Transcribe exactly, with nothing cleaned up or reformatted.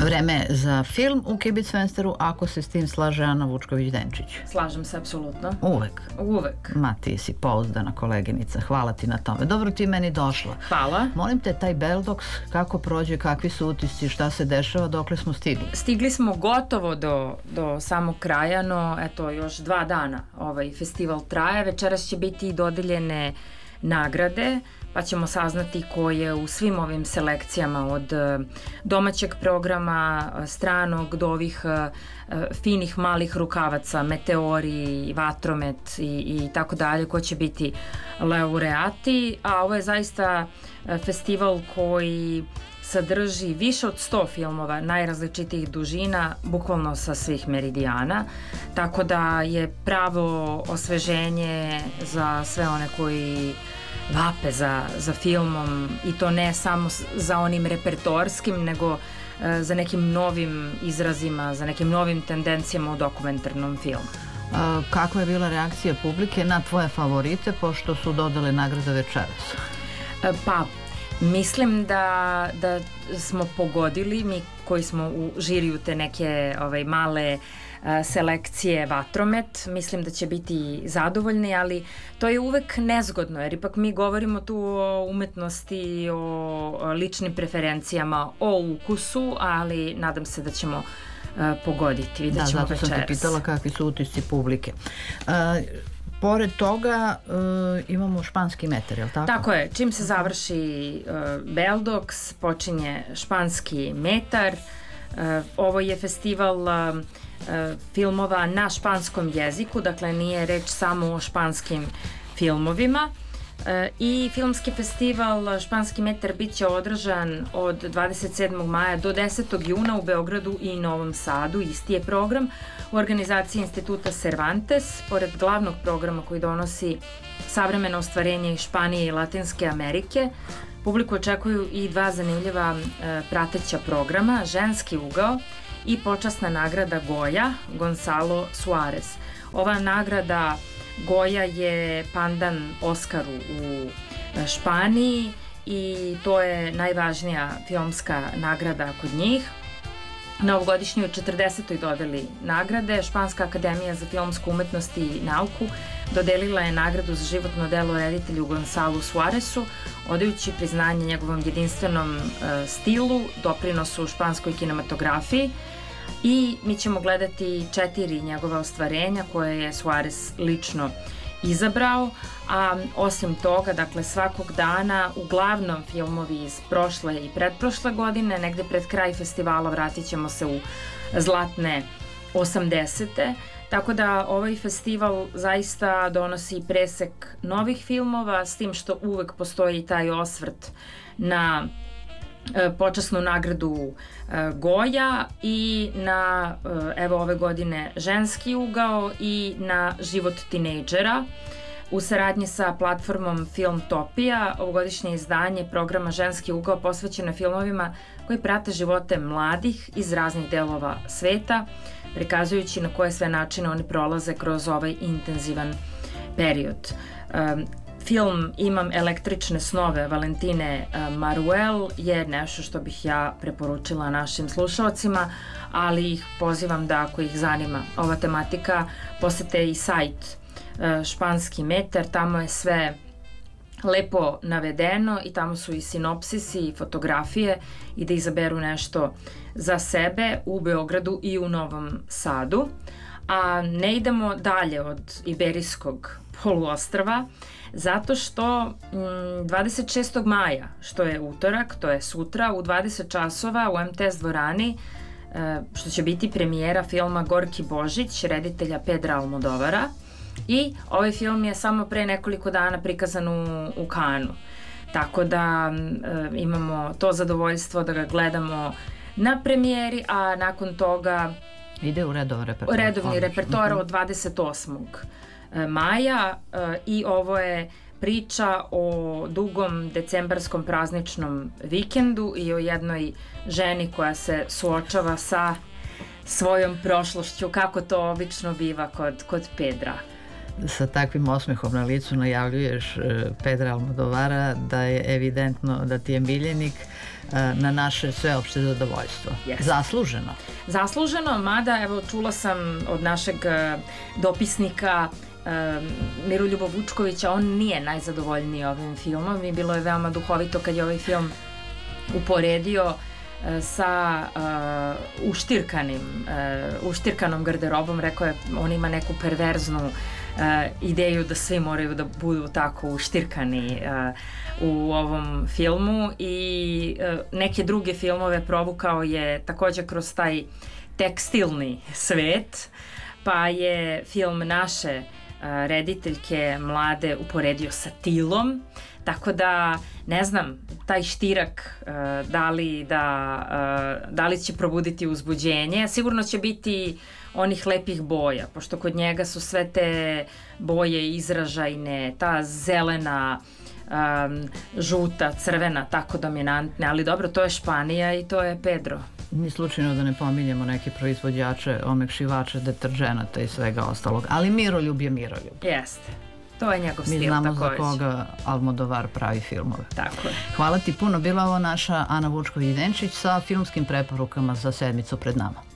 Vreme za film u Kibicfensteru, ako se s tim slaže Ana Vučković-Denčić. Slažem se, apsolutno. Uvek? Uvek. Ma, ti si pouzdana koleginica, hvala ti na tome. Dobro, ti meni došla. Hvala. Molim te, taj Beldox, kako prođe, kakvi su utisci, šta se dešava, dokle smo stigli? Stigli smo gotovo do, do samog kraja, no eto, još dva dana ovaj festival traje. Večeras će biti dodeljene nagrade, pa ćemo saznati ko je u svim ovim selekcijama od domaćeg programa, stranog, do ovih finih malih rukavaca, Meteori, Vatromet i, i tako dalje, ko će biti laureati, a ovo je zaista festival koji sadrži više od sto filmova najrazličitijih dužina, bukvalno sa svih meridijana, tako da je pravo osveženje za sve one koji vape za, za filmom, i to ne samo za onim repertoarskim, nego e, za nekim novim izrazima, za nekim novim tendencijama u dokumentarnom filmu. A, kakva je bila reakcija publike na tvoje favorite, pošto su dodale nagrade večeras? E, pa, mislim da, da smo pogodili, mi koji smo u žiriju te neke ovaj, male a, selekcije Vatromet, mislim da će biti zadovoljni, ali to je uvek nezgodno, jer ipak mi govorimo tu o umetnosti, o ličnim preferencijama, o ukusu, ali nadam se da ćemo a, pogoditi. Vidjet ćemo da, zato večeras. sam te pitala kakvi su utisci publike. A, Pored toga uh, imamo španski metar, je li tako? Tako je, čim se završi uh, Beldox, počinje španski metar. Uh, ovo je festival uh, uh, filmova na španskom jeziku, dakle nije reč samo o španskim filmovima. Uh, I filmski festival Španski metar bit će održan od dvadeset sedmog maja do desetog juna u Beogradu i Novom Sadu. Isti je program u organizaciji Instituta Cervantes. Pored glavnog programa koji donosi savremeno ostvarenje iz Španije i Latinske Amerike, publiku očekuju i dva zanimljiva e, prateća programa, Ženski ugao i počasna nagrada Goya Gonzalo Suarez. Ova nagrada Goya je pandan Oskaru u Španiji i to je najvažnija filmska nagrada kod njih. Na ovogodišnjoj četrdesetoj dodeli nagrade Španska akademija za filmsku umetnost i nauku dodelila je nagradu za životno delo reditelju Gonzalo Suarezu, odajući priznanje njegovom jedinstvenom e, stilu, doprinosu u španskoj kinematografiji, i mi ćemo gledati četiri njegova ostvarenja koje je Suarez lično izabrao, a osim toga, dakle, svakog dana uglavnom filmovi iz prošle i pretprošle godine, negde pred kraj festivala vratit ćemo se u zlatne osamdesete, tako da ovaj festival zaista donosi presek novih filmova, s tim što uvek postoji taj osvrt na počasnu nagradu Goya i na, evo ove godine, Ženski ugao i na život tinejdžera. U saradnji sa platformom Filmtopija, ovogodišnje izdanje programa Ženski ugao posvećeno filmovima koji prate živote mladih iz raznih delova sveta, prikazujući na koje sve načine oni prolaze kroz ovaj intenzivan period. Film Imam električne snove Valentine Maruel je nešto što bih ja preporučila našim slušalcima, ali ih pozivam da, ako ih zanima ova tematika, posete i sajt Španski metar, tamo je sve lepo navedeno i tamo su i sinopsisi i fotografije, i da izaberu nešto za sebe u Beogradu i u Novom Sadu. A ne idemo dalje od Iberijskog poluostrva, zato što dvadeset šestog maja, što je utorak, to je sutra, u dvadeset časova u em te es dvorani, što će biti premijera filma Gorki Božić, reditelja Pedra Almodovara, i ovaj film je samo pre nekoliko dana prikazan u, u Kanu. Tako da e, imamo to zadovoljstvo da ga gledamo na premijeri, a nakon toga ide u redovni repertoar. Redovni repertoar od dvadeset osmog maja e, i ovo je priča o dugom decembarskom prazničnom vikendu i o jednoj ženi koja se suočava sa svojom prošlošću, kako to obično biva kod, kod Pedra. sa takvim osmehom na licu najavljuješ Pedra Almodovara, da je evidentno da ti je miljenik na naše sveopšte zadovoljstvo. Yes. Zasluženo. Zasluženo, mada evo čula sam od našeg dopisnika Miroljuba Vučkovića, on nije najzadovoljniji ovim filmom i bilo je veoma duhovito kad je ovaj film uporedio sa uh, uštirkanim uh, uštirkanom garderobom. Rekao je, on ima neku perverznu uh, ideju da svi moraju da budu tako uštirkani uh, u ovom filmu i uh, neke druge filmove provukao je takođe kroz taj tekstilni svet, pa je film naše uh, rediteljke mlade uporedio sa Tilom. Tako da, ne znam, taj štirak uh, da, li da, uh, da li će probuditi uzbuđenje, sigurno će biti onih lepih boja, pošto kod njega su sve te boje izražajne, ta zelena, um, žuta, crvena, tako dominantne, ali dobro, to je Španija i to je Pedro. Ni slučajno da ne pominjemo neke proizvođače, omekšivače, deterženata i svega ostalog, ali Miroljub je Miroljub. Jeste. To je njegov stil. Mi znamo takođe. Za koga Almodovar pravi filmove. Tako je. Hvala ti puno. Bila ovo naša Ana Vučković-Denčić sa filmskim preporukama za sedmicu pred nama.